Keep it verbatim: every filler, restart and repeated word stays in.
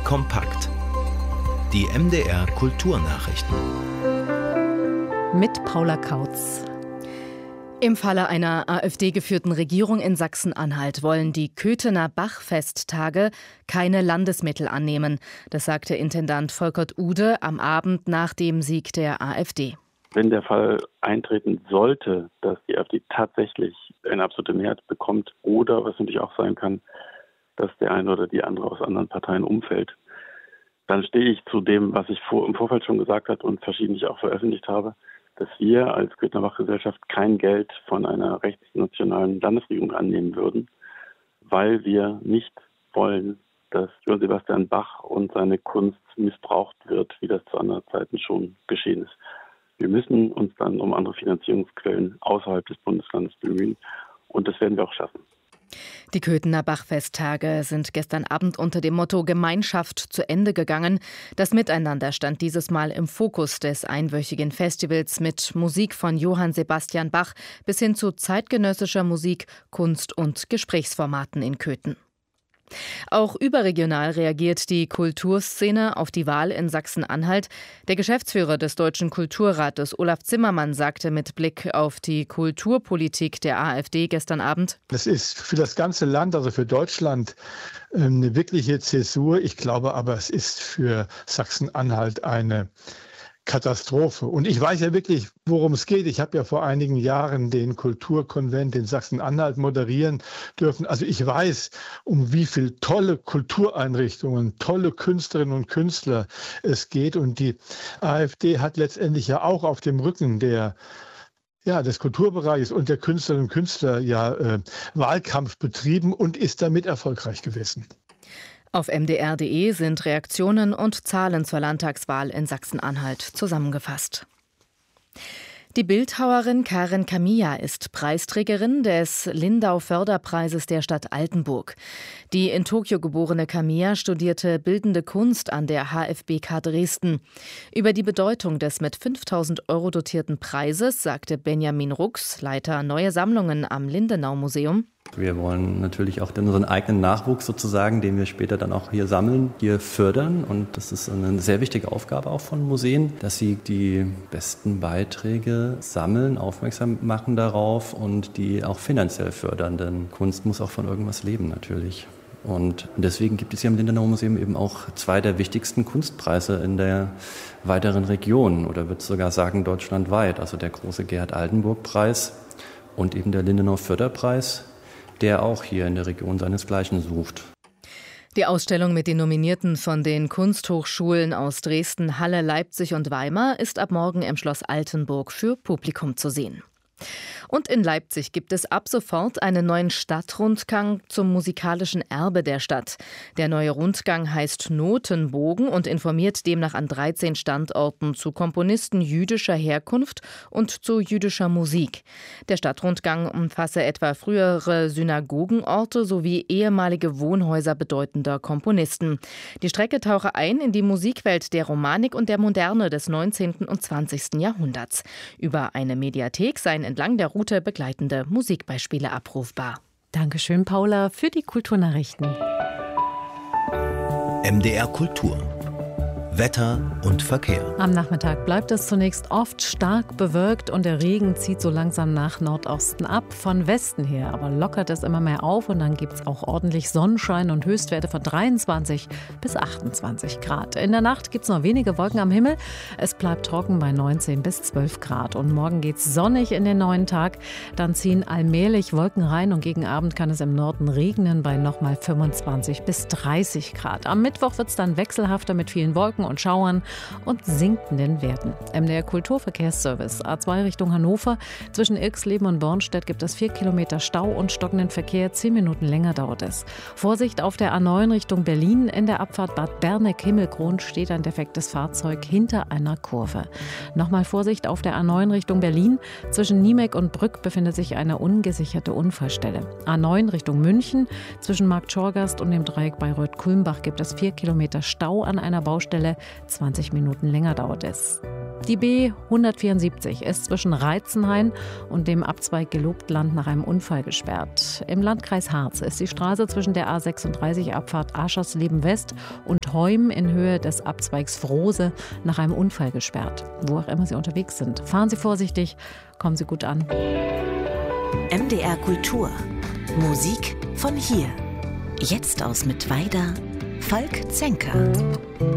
Kompakt. Die M D R Kulturnachrichten. Mit Paula Kautz. Im Falle einer AfD-geführten Regierung in Sachsen-Anhalt wollen die Köthener Bachfesttage keine Landesmittel annehmen. Das sagte Intendant Volkert Ude am Abend nach dem Sieg der AfD. Wenn der Fall eintreten sollte, dass die AfD tatsächlich eine absolute Mehrheit bekommt oder, was natürlich auch sein kann, dass der eine oder die andere aus anderen Parteien umfällt, dann stehe ich zu dem, was ich vor, im Vorfeld schon gesagt habe und verschiedentlich auch veröffentlicht habe, dass wir als Köthener Bachgesellschaft kein Geld von einer rechtsnationalen Landesregierung annehmen würden, weil wir nicht wollen, dass Johann Sebastian Bach und seine Kunst missbraucht wird, wie das zu anderen Zeiten schon geschehen ist. Wir müssen uns dann um andere Finanzierungsquellen außerhalb des Bundeslandes bemühen und das werden wir auch schaffen. Die Köthener Bachfesttage sind gestern Abend unter dem Motto Gemeinschaft zu Ende gegangen. Das Miteinander stand dieses Mal im Fokus des einwöchigen Festivals mit Musik von Johann Sebastian Bach bis hin zu zeitgenössischer Musik, Kunst und Gesprächsformaten in Köthen. Auch überregional reagiert die Kulturszene auf die Wahl in Sachsen-Anhalt. Der Geschäftsführer des Deutschen Kulturrates, Olaf Zimmermann, sagte mit Blick auf die Kulturpolitik der AfD gestern Abend: Das ist für das ganze Land, also für Deutschland, eine wirkliche Zäsur. Ich glaube aber, es ist für Sachsen-Anhalt eine Katastrophe. Und ich weiß ja wirklich, worum es geht. Ich habe ja vor einigen Jahren den Kulturkonvent in Sachsen-Anhalt moderieren dürfen. Also ich weiß, um wie viele tolle Kultureinrichtungen, tolle Künstlerinnen und Künstler es geht. Und die AfD hat letztendlich ja auch auf dem Rücken der Ja, des Kulturbereichs und der Künstlerinnen und Künstler ja äh, Wahlkampf betrieben und ist damit erfolgreich gewesen. Auf m d r punkt d e sind Reaktionen und Zahlen zur Landtagswahl in Sachsen-Anhalt zusammengefasst. Die Bildhauerin Karen Kamiya ist Preisträgerin des Lindau-Förderpreises der Stadt Altenburg. Die in Tokio geborene Kamiya studierte Bildende Kunst an der H F B K Dresden. Über die Bedeutung des mit fünftausend Euro dotierten Preises sagte Benjamin Rux, Leiter Neue Sammlungen am Lindenau-Museum: Wir wollen natürlich auch unseren eigenen Nachwuchs sozusagen, den wir später dann auch hier sammeln, hier fördern. Und das ist eine sehr wichtige Aufgabe auch von Museen, dass sie die besten Beiträge sammeln, aufmerksam machen darauf und die auch finanziell fördern. Denn Kunst muss auch von irgendwas leben natürlich. Und deswegen gibt es hier im Lindenau-Museum eben auch zwei der wichtigsten Kunstpreise in der weiteren Region oder würde sogar sagen deutschlandweit. Also der große Gerhard-Altenburg-Preis und eben der Lindenau-Förderpreis, der auch hier in der Region seinesgleichen sucht. Die Ausstellung mit den Nominierten von den Kunsthochschulen aus Dresden, Halle, Leipzig und Weimar ist ab morgen im Schloss Altenburg für Publikum zu sehen. Und in Leipzig gibt es ab sofort einen neuen Stadtrundgang zum musikalischen Erbe der Stadt. Der neue Rundgang heißt Notenbogen und informiert demnach an dreizehn Standorten zu Komponisten jüdischer Herkunft und zu jüdischer Musik. Der Stadtrundgang umfasse etwa frühere Synagogenorte sowie ehemalige Wohnhäuser bedeutender Komponisten. Die Strecke tauche ein in die Musikwelt der Romanik und der Moderne des neunzehnten und zwanzigsten Jahrhunderts. Über eine Mediathek seien entlang der Route begleitende Musikbeispiele abrufbar. Dankeschön, Paula, für die Kulturnachrichten. M D R Kultur. Wetter und Verkehr. Am Nachmittag bleibt es zunächst oft stark bewölkt und der Regen zieht so langsam nach Nordosten ab. Von Westen her aber lockert es immer mehr auf und dann gibt es auch ordentlich Sonnenschein und Höchstwerte von dreiundzwanzig bis achtundzwanzig Grad. In der Nacht gibt es noch wenige Wolken am Himmel. Es bleibt trocken bei neunzehn bis zwölf Grad. Und morgen geht es sonnig in den neuen Tag. Dann ziehen allmählich Wolken rein und gegen Abend kann es im Norden regnen bei nochmal fünfundzwanzig bis dreißig Grad. Am Mittwoch wird es dann wechselhafter mit vielen Wolken und Schauern und sinkenden Werten. M D R Kulturverkehrsservice A zwei Richtung Hannover. Zwischen Irxleben und Bornstedt gibt es vier Kilometer Stau und stockenden Verkehr. Zehn Minuten länger dauert es. Vorsicht auf der A neun Richtung Berlin. In der Abfahrt Bad Berneck-Himmelkron steht ein defektes Fahrzeug hinter einer Kurve. Nochmal Vorsicht auf der A neun Richtung Berlin. Zwischen Niemeck und Brück befindet sich eine ungesicherte Unfallstelle. A neun Richtung München. Zwischen Marktschorgast und dem Dreieck Bayreuth-Kulmbach gibt es vier Kilometer Stau an einer Baustelle. zwanzig Minuten länger dauert es. Die B hundertvierundsiebzig ist zwischen Reitzenhain und dem Abzweig Gelobtland nach einem Unfall gesperrt. Im Landkreis Harz ist die Straße zwischen der A sechsunddreißig Abfahrt Aschersleben West und Ort Heum in Höhe des Abzweigs Frose nach einem Unfall gesperrt. Wo auch immer Sie unterwegs sind, fahren Sie vorsichtig, kommen Sie gut an. M D R Kultur. Musik von hier. Jetzt aus Mittweida, Falk Zenker.